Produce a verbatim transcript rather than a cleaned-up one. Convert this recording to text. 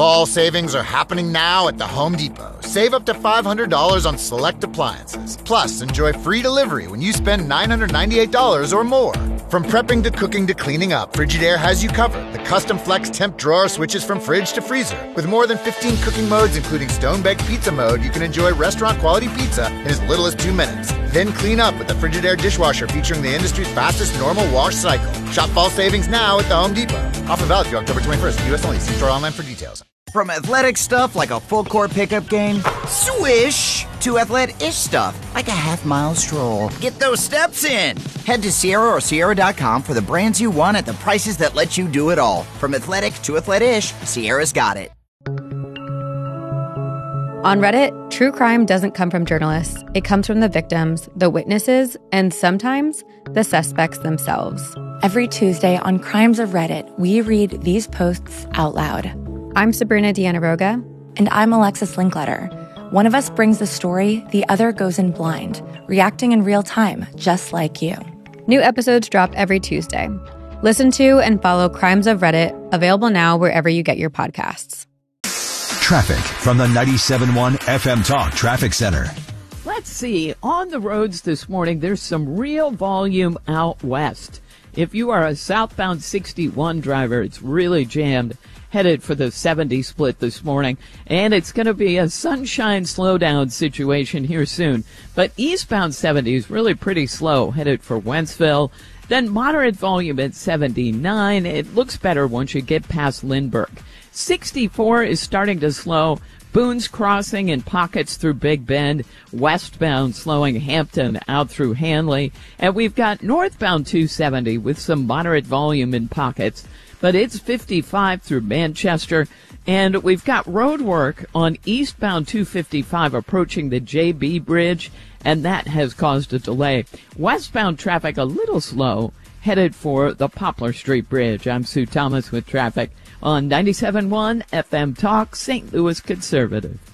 Fall savings are happening now at the Home Depot. Save up to five hundred dollars on select appliances. Plus, enjoy free delivery when you spend nine hundred ninety-eight dollars or more. From prepping to cooking to cleaning up, Frigidaire has you covered. The custom flex temp drawer switches from fridge to freezer. With more than fifteen cooking modes, including stone-baked pizza mode, you can enjoy restaurant-quality pizza in as little as two minutes. Then clean up with the Frigidaire dishwasher featuring the industry's fastest normal wash cycle. Shop fall savings now at the Home Depot. Offer valid through October twenty-first. U S only. See store online for details. From athletic stuff like a full-court pickup game, swish, to athletic-ish stuff like a half-mile stroll. Get those steps in. Head to Sierra or Sierra dot com for the brands you want at the prices that let you do it all. From athletic to athletic-ish, Sierra's got it. On Reddit, true crime doesn't come from journalists. It comes from the victims, the witnesses, and sometimes the suspects themselves. Every Tuesday on Crimes of Reddit, we read these posts out loud. I'm Sabrina Dianaroga. And I'm Alexis Linkletter. One of us brings the story, the other goes in blind, reacting in real time, just like you. New episodes drop every Tuesday. Listen to and follow Crimes of Reddit, available now wherever you get your podcasts. Traffic from the ninety-seven point one F M Talk Traffic Center. Let's see. On the roads this morning, there's some real volume out west. If you are a southbound sixty-one driver, it's really jammed, headed for the seventy split this morning. And it's going to be a sunshine slowdown situation here soon. But eastbound seventy is really pretty slow, headed for Wentzville. Then moderate volume at seventy-nine. It looks better once you get past Lindbergh. sixty-four is starting to slow. Boone's Crossing in pockets through Big Bend. Westbound slowing Hampton out through Hanley. And we've got northbound two seventy with some moderate volume in pockets. But it's fifty-five through Manchester. And we've got road work on eastbound two fifty-five approaching the J B Bridge. And that has caused a delay. Westbound traffic a little slow, headed for the Poplar Street Bridge. I'm Sue Thomas with traffic on ninety-seven point one F M Talk, Saint Louis Conservative.